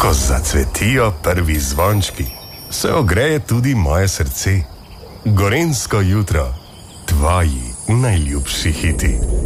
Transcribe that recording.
Ko zacvetijo prvi zvončki, se ogreje tudi moje srce. Gorenjsko jutro, tvoji najljubši hiti.